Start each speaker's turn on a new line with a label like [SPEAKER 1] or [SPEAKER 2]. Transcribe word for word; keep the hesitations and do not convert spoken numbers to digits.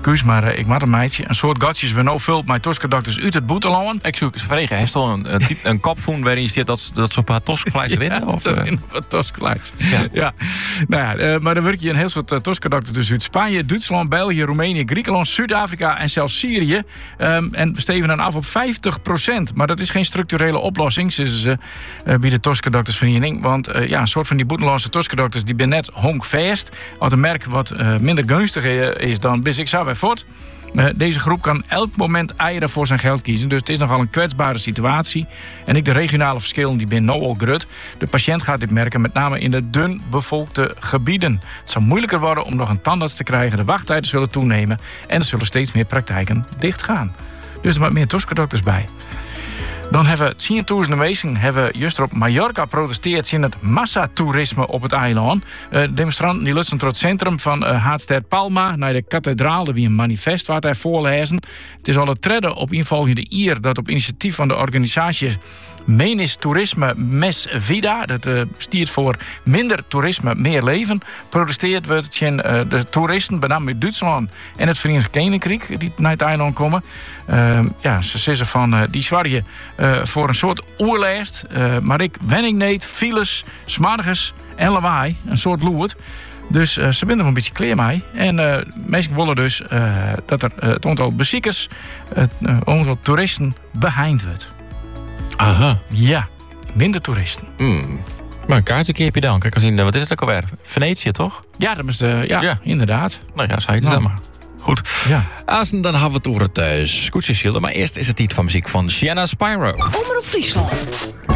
[SPEAKER 1] Excuus, maar uh, ik maak een meidje. Een soort gatjes we nou vult mijn Toskedoctors uit het boeteloon.
[SPEAKER 2] Ik zoek eens vregen. Heeft al een, een, een kopvoen waarin je dat, dat ze op haar toskvlees erin?
[SPEAKER 1] Ja,
[SPEAKER 2] of,
[SPEAKER 1] dat
[SPEAKER 2] uh...
[SPEAKER 1] in wat toskvlees. Ja. ja. Nou ja, uh, maar dan werk je een heel soort uh, Toskedoctors dus uit Spanje, Duitsland, België, Roemenië, Griekenland, Zuid-Afrika en zelfs Syrië. Um, en we steven dan af op vijftig procent. Maar dat is geen structurele oplossing, zeggen ze uh, bij de Toskedoctorsvereniging. Want uh, ja, een soort van die boeteloze Toskedoctors die ben net honkvast. Als een merk wat uh, minder gunstig is dan bis ik zou bij voort. Uh, deze groep kan elk moment eieren voor zijn geld kiezen. Dus het is nogal een kwetsbare situatie. En ik de regionale verschillen die ben nou al grut. De patiënt gaat dit merken, met name in de dun bevolkte gebieden. Het zal moeilijker worden om nog een tandarts te krijgen. De wachttijden zullen toenemen. En er zullen steeds meer praktijken dichtgaan. Dus er moet meer Toskedoctors bij. Dan hebben we tienduizenden mensen hebben juist op Mallorca protesteerd in het massatoerisme op het eiland. Uh, demonstranten die lusten tot het centrum van uh, Haardstad Palma naar de kathedraal, wie een manifest waar hij voorlezen. Het is al het treden op involgende ier dat op initiatief van de organisatie Menis Toerisme Mes Vida, dat uh, stiert voor minder toerisme, meer leven, protesteert wordt tegen uh, de toeristen, met name uit Duitsland en het Verenigd Koninkrijk, die naar het eiland komen. Uh, ja, ze zeggen van uh, die zwarje uh, voor een soort oerlijst, uh, maar ik wenning niet, files, smarges en lawaai, een soort loert. Dus uh, ze binden er een beetje kleer mee. En uh, mensen willen dus uh, dat er uh, het aantal bezoekers, het uh, aantal toeristen behind wordt.
[SPEAKER 2] Aha.
[SPEAKER 1] Ja, minder toeristen.
[SPEAKER 2] Mm. Maar een kaartje heb je dan. Kijk, zien, wat is het ook alweer? Venetië, toch?
[SPEAKER 1] Ja, dat is uh, ja, ja, inderdaad.
[SPEAKER 2] Nou ja, zei je dat maar. Goed.
[SPEAKER 1] Ja.
[SPEAKER 2] Azen, dan hebben we het over het uh, scootjesschilder. Maar eerst is het iets van muziek van Sienna Spyro.
[SPEAKER 3] Omroep Friesland.